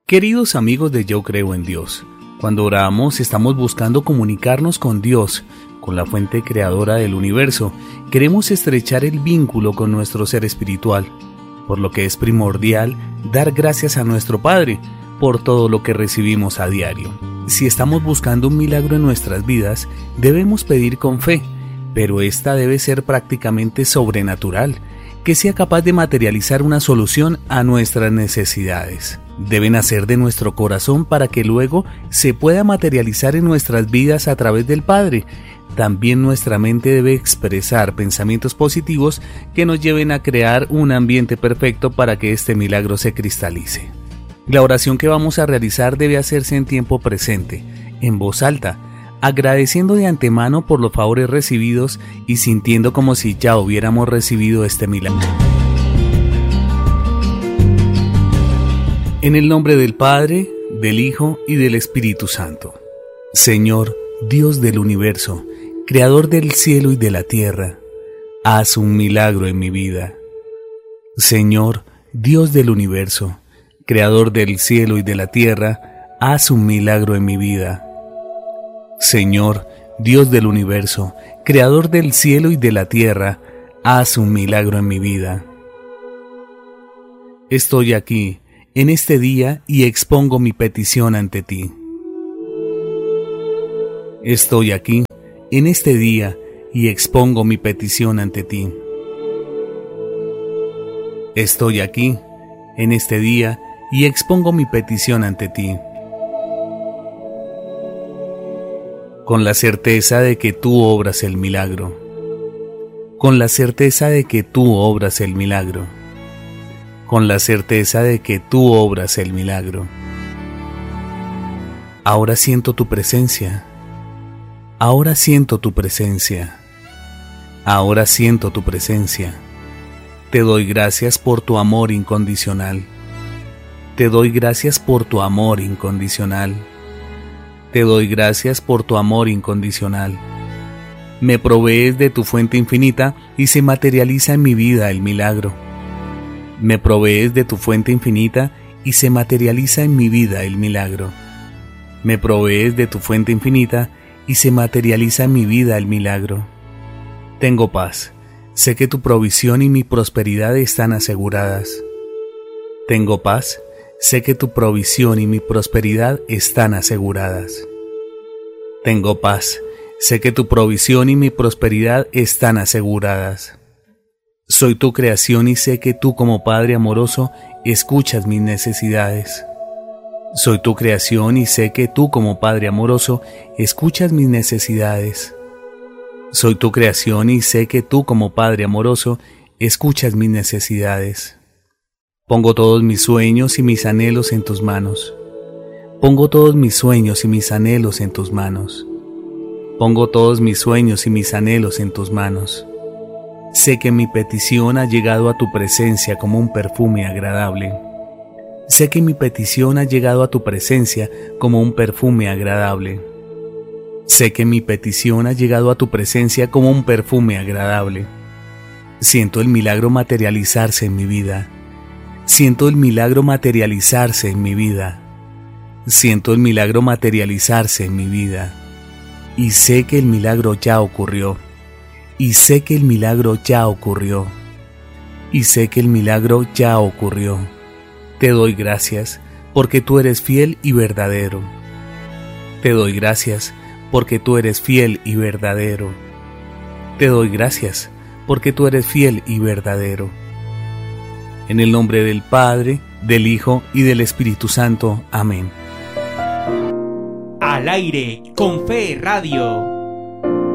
Queridos amigos de Yo Creo en Dios, cuando oramos estamos buscando comunicarnos con Dios, con la fuente creadora del universo. Queremos estrechar el vínculo con nuestro ser espiritual, por lo que es primordial dar gracias a nuestro Padre por todo lo que recibimos a diario. Si estamos buscando un milagro en nuestras vidas, debemos pedir con fe, pero esta debe ser prácticamente sobrenatural, que sea capaz de materializar una solución a nuestras necesidades. Debe nacer de nuestro corazón para que luego se pueda materializar en nuestras vidas a través del Padre. También nuestra mente debe expresar pensamientos positivos que nos lleven a crear un ambiente perfecto para que este milagro se cristalice. La oración que vamos a realizar debe hacerse en tiempo presente, en voz alta, agradeciendo de antemano por los favores recibidos y sintiendo como si ya hubiéramos recibido este milagro. En el nombre del Padre, del Hijo y del Espíritu Santo. Señor, Dios del universo, Creador del cielo y de la tierra, haz un milagro en mi vida. Señor, Dios del universo, Creador del cielo y de la tierra, haz un milagro en mi vida. Señor, Dios del universo, Creador del cielo y de la tierra, haz un milagro en mi vida. Estoy aquí, en este día, y expongo mi petición ante ti. Estoy aquí, en este día, y expongo mi petición ante ti. Estoy aquí, en este día, y expongo mi petición ante ti. Con la certeza de que tú obras el milagro. Con la certeza de que tú obras el milagro. Con la certeza de que tú obras el milagro. Ahora siento tu presencia. Ahora siento tu presencia. Ahora siento tu presencia. Te doy gracias por tu amor incondicional. Te doy gracias por tu amor incondicional. Te doy gracias por tu amor incondicional. Me provees de tu fuente infinita y se materializa en mi vida el milagro. Me provees de tu fuente infinita y se materializa en mi vida el milagro. Me provees de tu fuente infinita y se materializa en mi vida el milagro. Tengo paz. Sé que tu provisión y mi prosperidad están aseguradas. Tengo paz. Sé que tu provisión y mi prosperidad están aseguradas. Tengo paz. Sé que tu provisión y mi prosperidad están aseguradas. Soy tu creación y sé que tú como Padre amoroso escuchas mis necesidades. Soy tu creación y sé que tú como Padre amoroso escuchas mis necesidades. Soy tu creación y sé que tú como Padre amoroso escuchas mis necesidades. Pongo todos mis sueños y mis anhelos en tus manos. Pongo todos mis sueños y mis anhelos en tus manos. Pongo todos mis sueños y mis anhelos en tus manos. Sé que mi petición ha llegado a tu presencia como un perfume agradable. Sé que mi petición ha llegado a tu presencia como un perfume agradable. Sé que mi petición ha llegado a tu presencia como un perfume agradable. Siento el milagro materializarse en mi vida. Siento el milagro materializarse en mi vida. Siento el milagro materializarse en mi vida. Y sé que el milagro ya ocurrió. Y sé que el milagro ya ocurrió. Y sé que el milagro ya ocurrió. Te doy gracias porque tú eres fiel y verdadero. Te doy gracias porque tú eres fiel y verdadero. Te doy gracias porque tú eres fiel y verdadero. En el nombre del Padre, del Hijo y del Espíritu Santo. Amén. Al aire con Fe Radio.